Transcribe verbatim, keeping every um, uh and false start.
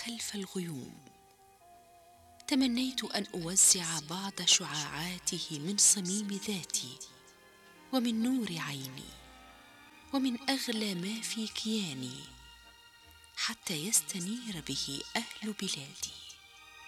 خلف الغيوم. تمنيت أن أوزع بعض شعاعاته من صميم ذاتي ومن نور عيني ومن أغلى ما في كياني، حتى يستنير به أهل بلادي.